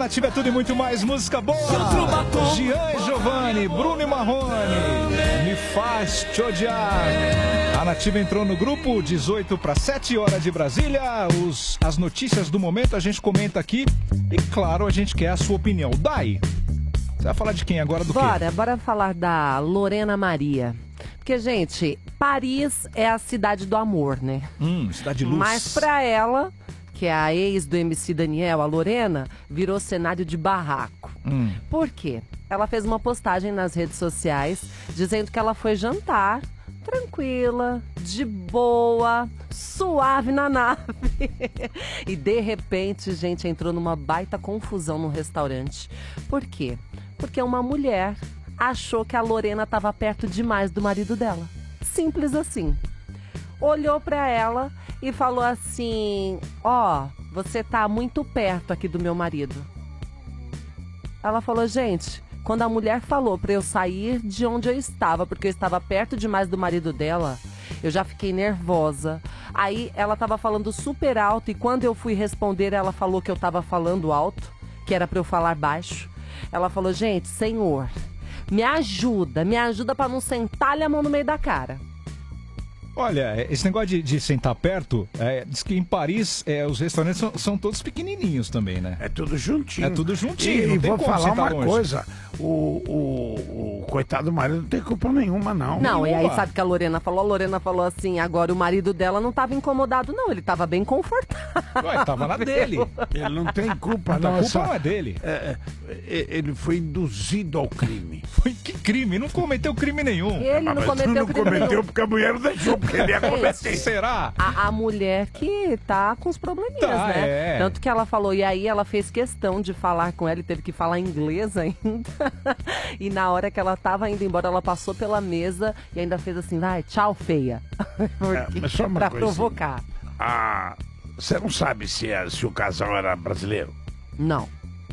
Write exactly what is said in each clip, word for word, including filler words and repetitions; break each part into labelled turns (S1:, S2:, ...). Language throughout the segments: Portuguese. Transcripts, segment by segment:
S1: Nativa é tudo e muito mais música boa. Gian Giovanni, Bruno e Marrone, Me Faz Te Odiar. A Nativa entrou no grupo, dezoito para sete horas de Brasília. Os, as notícias do momento a gente comenta aqui e, claro, a gente quer a sua opinião. Dai, você vai falar de quem agora, do
S2: bora,
S1: quê?
S2: Bora falar da Lorena Maria. Porque, gente, Paris é a cidade do amor, né?
S1: Hum, cidade de luz.
S2: Mas pra ela, que é a ex do M C Daniel, a Lorena, virou cenário de barraco.
S1: Hum.
S2: Por quê? Ela fez uma postagem nas redes sociais dizendo que ela foi jantar tranquila, de boa, suave na nave. E de repente, gente, entrou numa baita confusão no restaurante. Por quê? Porque uma mulher achou que a Lorena estava perto demais do marido dela. Simples assim. Olhou pra ela e falou assim: ó, oh, você tá muito perto aqui do meu marido. Ela falou: gente, quando a mulher falou pra eu sair de onde eu estava, porque eu estava perto demais do marido dela, eu já fiquei nervosa. Aí ela tava falando super alto e quando eu fui responder, ela falou que eu tava falando alto, que era pra eu falar baixo. Ela falou: gente, senhor, me ajuda, me ajuda pra não sentar-lhe a mão no meio da cara.
S1: Olha, esse negócio de, de sentar perto, é, diz que em Paris é, os restaurantes são, são todos pequenininhos também, né?
S3: É tudo juntinho.
S1: É tudo juntinho.
S3: E,
S1: não
S3: e
S1: tem
S3: vou
S1: como
S3: falar uma
S1: longe.
S3: coisa, o, o, o coitado do marido não tem culpa nenhuma, não.
S2: Não,
S1: nenhuma.
S2: E aí sabe o que a Lorena falou? A Lorena falou assim: agora o marido dela não tava incomodado, não, ele tava bem confortável.
S1: Ué, tava na dele.
S3: Ele não tem culpa,
S1: A
S3: não.
S1: culpa
S3: Essa-
S1: não é dele.
S3: é, é, ele foi induzido ao crime.
S1: Foi que crime? Não cometeu crime nenhum.
S2: Ele não
S3: Mas
S2: cometeu
S3: não
S2: crime
S3: cometeu
S2: nenhum.
S3: porque a mulher não deixou, porque ele ia cometer.
S1: Será?
S2: A, a mulher que tá com os probleminhas,
S1: Tá,
S2: né?
S1: é.
S2: Tanto que ela falou, e aí ela fez questão de falar com ela e teve que falar inglês ainda. E na hora que ela tava indo embora, ela passou pela mesa e ainda fez assim: vai, tchau, feia. Porque,
S3: mas só uma
S2: pra
S3: coisinha.
S2: provocar.
S3: Ah, você não sabe se, é- se o casal era brasileiro?
S2: Não.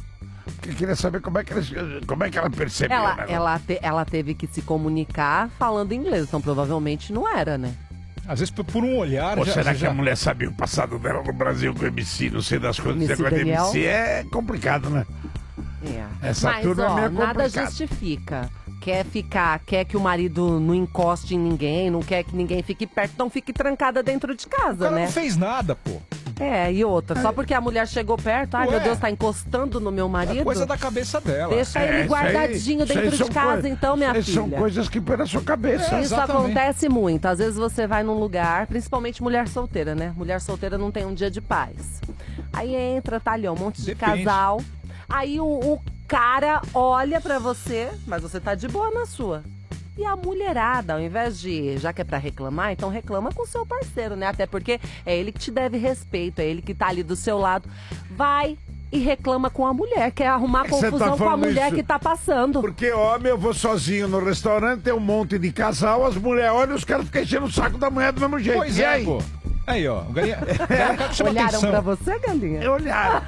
S3: Eu queria saber como é que, eles, como é que ela percebeu o
S2: Ela,
S3: negócio.
S2: ela, te- ela teve que se comunicar falando inglês, então provavelmente não era, né?
S1: Às vezes por- por um olhar
S3: Ou
S1: já,
S3: será
S1: já-
S3: que a mulher sabia o passado dela no Brasil com o M C? Não sei das coisas.
S2: M C
S3: Esse negócio de
S2: Daniel?
S3: M C é complicado, né?
S2: É.
S3: Essa
S2: Mas,
S3: turma é
S2: ó,
S3: meio
S2: nada
S3: complicado.
S2: justifica. Quer ficar, quer que o marido não encoste em ninguém, não quer que ninguém fique perto, então fique trancada dentro de
S1: O
S2: casa,
S1: cara
S2: né?
S1: não fez nada, pô.
S2: É, e outra, só porque a mulher chegou perto, ai
S1: Ué.
S2: meu Deus, tá encostando no meu
S1: É
S2: marido.
S1: coisa da cabeça dela.
S2: Deixa
S3: É,
S2: ele
S3: isso aí-
S2: guardadinho
S3: isso aí
S2: dentro
S3: são
S2: de casa,
S3: coi-
S2: então, minha
S3: isso aí
S2: filha.
S3: São coisas que pela sua cabeça.
S1: É.
S2: Isso
S1: Exatamente.
S2: acontece muito. Às vezes você vai num lugar, principalmente mulher solteira, né? Mulher solteira não tem um dia de paz. Aí entra, tá ali, ó, um monte de
S1: Depende.
S2: casal. Aí o, o cara olha pra você, mas você tá de boa na sua. E a mulherada, ao invés de, já que é pra reclamar, então reclama com o seu parceiro, né? Até porque é ele que te deve respeito, é ele que tá ali do seu lado. Vai e reclama com a mulher, quer arrumar
S3: que você tá
S2: confusão com a
S3: falando
S2: mulher
S3: isso?
S2: que tá passando.
S3: Porque, homem, eu vou sozinho no restaurante, tem um monte de casal, as mulheres olham e os caras ficam enchendo o saco da mulher do mesmo jeito.
S1: Pois
S3: e
S1: é,
S3: aí?
S1: pô. Aí, ó. O galinha, o galinha chama
S2: Olharam
S1: atenção.
S2: pra você, galinha?
S3: Eu olhar.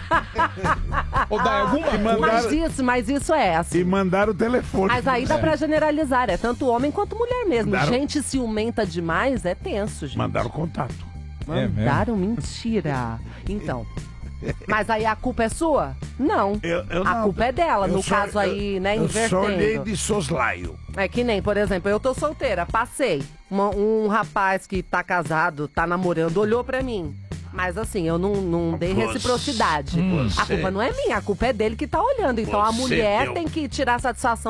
S1: Ô, Dai, alguma coisa...
S3: mandaram-
S2: Mas isso, mas isso é assim.
S3: E mandaram o telefone.
S2: Mas aí dá pra generalizar, é tanto homem quanto mulher mesmo.
S3: Mandaram-
S2: Gente ciumenta demais é tenso, gente.
S3: Mandaram contato.
S1: É mesmo?
S2: Mandaram mentira. Então. Mas aí a culpa é sua? Não.
S3: Eu- eu
S2: a
S3: não-
S2: culpa é dela,
S3: eu
S2: no
S3: só-
S2: caso aí,
S3: eu-
S2: né,
S3: Eu só olhei
S2: invertendo.
S3: de soslaio.
S2: É que nem, por exemplo, eu tô solteira, passei. Uma- um rapaz que tá casado, tá namorando, olhou pra mim. Mas assim, eu não, não dei
S3: Você-
S2: reciprocidade. A
S3: você-
S2: culpa não é minha, a culpa é dele que tá olhando. Então a
S3: Você
S2: mulher
S3: deu-
S2: tem que tirar satisfação